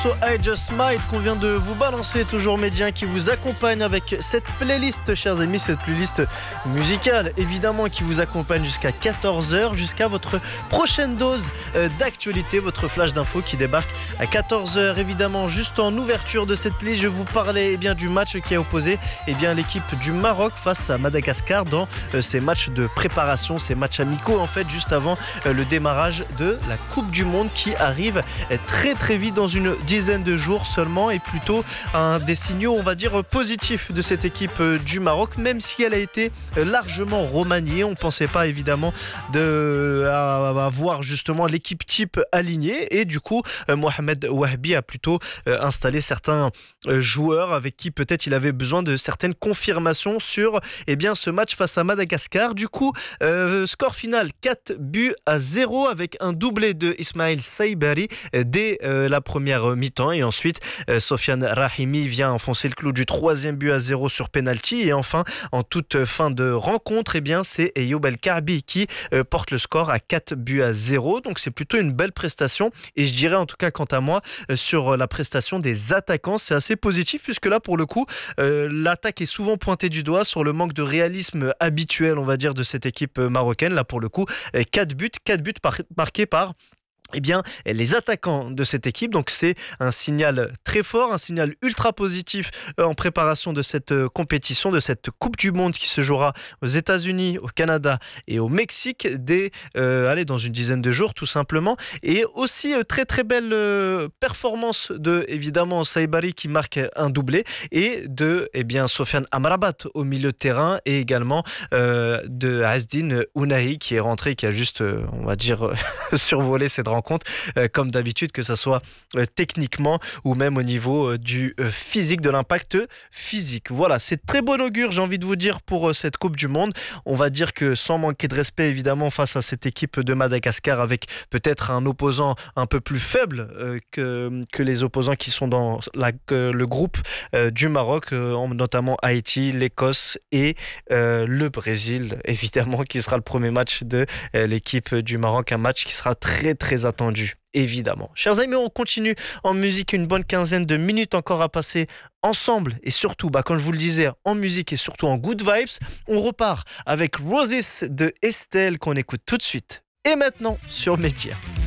I Just Might qu'on vient de vous balancer, toujours Médien qui vous accompagne avec cette playlist, chers amis, cette playlist musicale évidemment qui vous accompagne jusqu'à 14h, jusqu'à votre prochaine dose d'actualité, votre flash d'infos qui débarque à 14h. Évidemment, juste en ouverture de cette playlist, je vous parlais du match qui a opposé l'équipe du Maroc face à Madagascar dans ces matchs de préparation, ces matchs amicaux en fait, juste avant le démarrage de la Coupe du Monde qui arrive très très vite dans une dizaine de jours seulement, et plutôt un des signaux on va dire positifs de cette équipe du Maroc, même si elle a été largement remaniée. On ne pensait pas évidemment avoir justement l'équipe type alignée, et du coup Mohamed Wahbi a plutôt installé certains joueurs avec qui peut-être il avait besoin de certaines confirmations sur ce match face à Madagascar. Du coup score final 4-0 avec un doublé de Ismail Saibari dès la première mi-temps, et ensuite Sofiane Rahimi vient enfoncer le clou du 3-0 sur penalty, et enfin en toute fin de rencontre c'est Ayoub El Kaabi qui porte le score à 4-0. Donc c'est plutôt une belle prestation, et je dirais en tout cas quant à moi sur la prestation des attaquants, c'est assez positif, puisque là pour le coup l'attaque est souvent pointée du doigt sur le manque de réalisme habituel on va dire de cette équipe marocaine. Là pour le coup 4 buts marqués par les attaquants de cette équipe. Donc c'est un signal très fort, un signal ultra positif en préparation de cette compétition, de cette Coupe du Monde qui se jouera aux États-Unis, au Canada et au Mexique dans une dizaine de jours tout simplement. Et aussi très très belle performance de évidemment Saibari qui marque un doublé, et de Sofiane Amrabat au milieu de terrain, et également de Azdine Ounahi qui est rentré, qui a juste on va dire survolé cette rencontre comme d'habitude, que ça soit techniquement ou même au niveau du physique, de l'impact physique. Voilà, c'est très bon augure, j'ai envie de vous dire, pour cette Coupe du Monde. On va dire que sans manquer de respect évidemment face à cette équipe de Madagascar, avec peut-être un opposant un peu plus faible que les opposants qui sont dans le groupe du Maroc, notamment Haïti, l'Écosse et le Brésil évidemment, qui sera le premier match de l'équipe du Maroc, un match qui sera très très attendu évidemment. Chers amis, on continue en musique, une bonne quinzaine de minutes encore à passer ensemble, et surtout comme je vous le disais, en musique et surtout en good vibes. On repart avec Roses de Estelle qu'on écoute tout de suite et maintenant sur Médien.